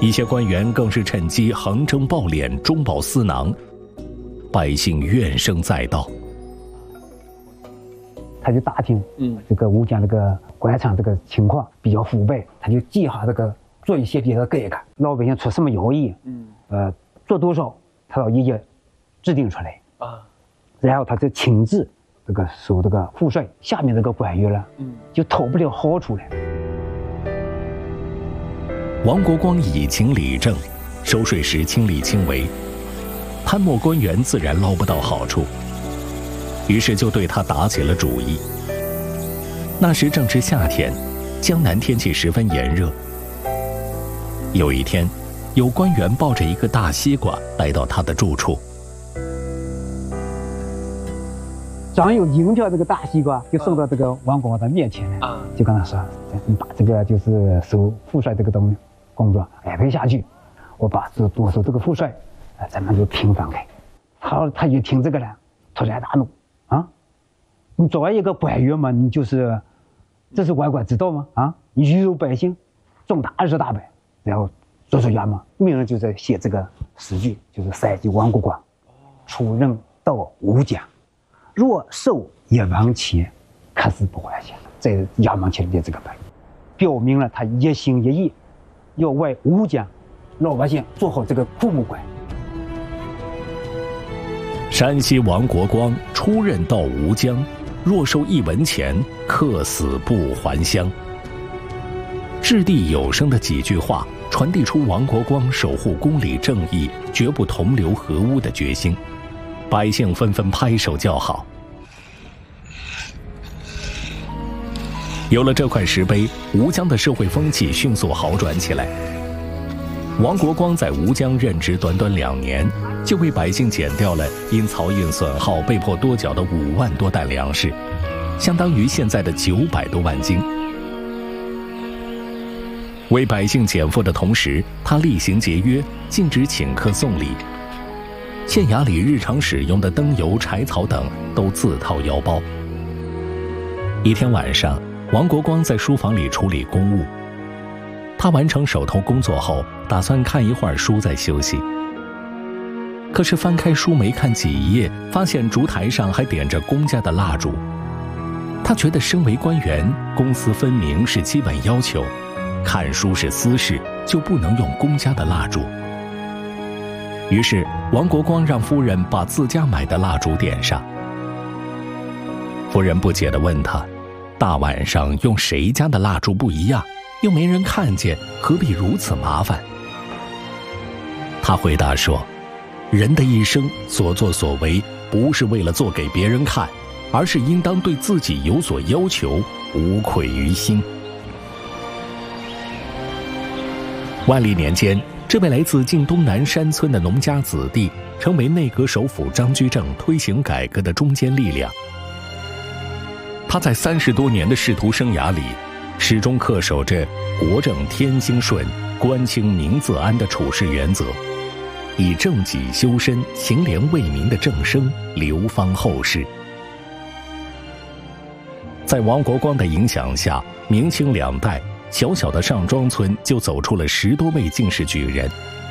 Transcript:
一些官员更是趁机横征暴敛，中饱私囊，百姓怨声载道。 他就打听，这个吴江这个官场这个情况比较腐败，他就计划这个做一些别的改革，老百姓出什么徭役，做多少，他要一一制定出来啊，然后他就亲自这个收这个赋税，下面这个官员了，就讨不了好处了。 王国光以情理政，收税时亲力亲为，贪墨官员自然捞不到好处，于是就对他打起了主意。那时正值夏天，江南天气十分炎热。有一天，有官员抱着一个大西瓜来到他的住处， 长有银票这个大西瓜就送到这个王国光的面前了，就跟他说：“你把这个就是收赋税这个工作安排下去，我把多收这个赋税，咱们就平分开。”他一听这个了，突然大怒啊！你作为一个官员嘛，你就是这是外官知道吗？啊，你侮辱百姓，重大事大败，然后做出衙门，命人就在写这个诗句，就是塞及王国光，出任到吴江，若受1万钱，可是不还钱。在衙门前列这个本，表明了他一心一意要为吴江老百姓做好这个父母官。 山西王国光出任到吴江，若收1文钱，客死不还乡。掷地有声的几句话，传递出王国光守护公理正义、绝不同流合污的决心，百姓纷纷拍手叫好。有了这块石碑，吴江的社会风气迅速好转起来。王国光在吴江任职短短2年，就为百姓减掉了因漕运损耗被迫多缴的5万多担粮食，相当于现在的900多万斤。为百姓减负的同时，他厉行节约，禁止请客送礼。县衙里日常使用的灯油、柴草等都自掏腰包。一天晚上，王国光在书房里处理公务。他完成手头工作后，打算看一会儿书再休息。可是翻开书没看几页，发现烛台上还点着公家的蜡烛。他觉得身为官员，公私分明是基本要求，看书是私事，就不能用公家的蜡烛。于是王国光让夫人把自家买的蜡烛点上。夫人不解地问他，大晚上用谁家的蜡烛不一样，又没人看见，何必如此麻烦？他回答说，人的一生所作所为，不是为了做给别人看，而是应当对自己有所要求，无愧于心。万历年间，这位来自晋东南山村的农家子弟，成为内阁首辅张居正推行改革的中坚力量。他在30多年的仕途生涯里，始终恪守着国正天经顺、官清民自安的处事原则，以正己修身、清廉为民的正声流芳后世。在王国光的影响下，明清2代小小的上庄村就走出了10多位进士举人，